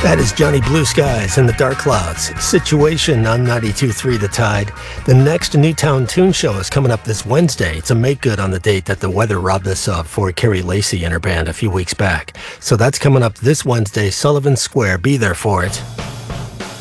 That is Johnny Blue Skies and the Dark Clouds. Situation on 92.3 The Tide. The next Newtown Tune Show is coming up this Wednesday. It's a make good on the date that the weather robbed us of for Carrie Lacey and her band a few weeks back. So that's coming up this Wednesday, Sullivan Square. Be there for it.